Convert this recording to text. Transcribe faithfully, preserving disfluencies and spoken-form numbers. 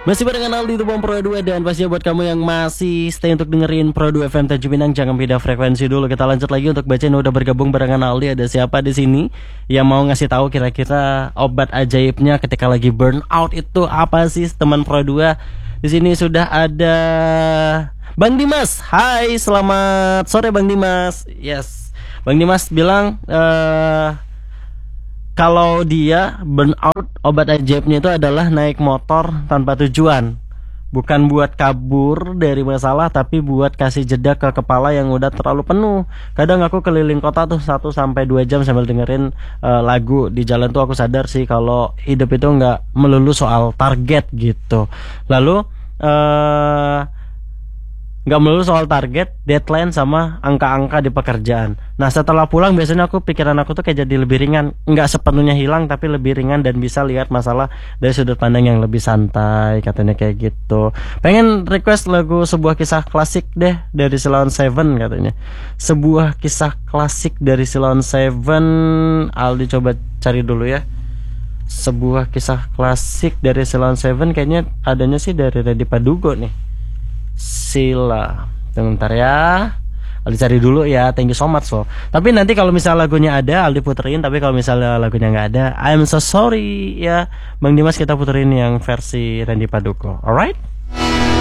Masih barengan Aldi itu Bang Pro dua. Dan pastinya buat kamu yang masih stay untuk dengerin Pro dua F M Tanjung Pinang, jangan pindah frekuensi dulu. Kita lanjut lagi untuk bacain udah bergabung barengan Aldi. Ada siapa di sini yang mau ngasih tahu kira-kira obat ajaibnya ketika lagi burnout itu apa sih teman Pro dua? Di sini sudah ada Bang Dimas. Hai, selamat sore Bang Dimas. Yes. Bang Dimas bilang eh kalau dia burnout, obat ajaibnya itu adalah naik motor tanpa tujuan. Bukan buat kabur dari masalah, tapi buat kasih jeda ke kepala yang udah terlalu penuh. Kadang aku keliling kota tuh satu sampai dua jam sambil dengerin uh, lagu. Di jalan tuh aku sadar sih kalau hidup itu nggak melulu soal target gitu. Lalu uh, nggak melulu soal target, deadline, sama angka-angka di pekerjaan. Nah setelah pulang biasanya aku pikiran aku tuh kayak jadi lebih ringan. Nggak sepenuhnya hilang tapi lebih ringan dan bisa lihat masalah dari sudut pandang yang lebih santai, katanya kayak gitu. Pengen request lagu sebuah kisah klasik deh dari Sheila on Seven katanya. Sebuah kisah klasik dari Sheila on Seven. Aldi coba cari dulu ya. Sebuah kisah klasik dari Sheila on Seven kayaknya adanya sih dari Reddy Padugo nih. Sila, bentar ya, Aldi cari dulu ya. Thank you so much loh. Tapi nanti kalau misalnya lagunya ada Aldi puterin, tapi kalau misalnya lagunya nggak ada, I'm so sorry ya Bang Dimas, kita puterin yang versi Randy Paduko. Alright.